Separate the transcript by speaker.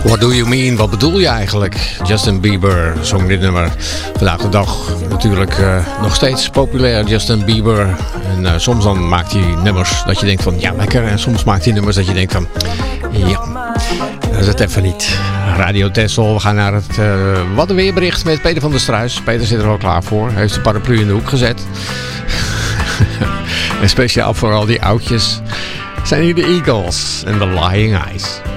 Speaker 1: What do you mean? Wat bedoel je eigenlijk? Justin Bieber zong dit nummer. Vandaag de dag natuurlijk nog steeds populair, Justin Bieber. En soms dan maakt hij nummers dat je denkt van ja, lekker. En soms maakt hij nummers dat je denkt van ja, dat is het even niet. Radio Texel, we gaan naar het wat een weerbericht met Peter van der Struis. Peter zit er al klaar voor. Hij heeft de paraplu in de hoek gezet. En speciaal voor al die oudjes zijn hier de Eagles en The Lying Eyes.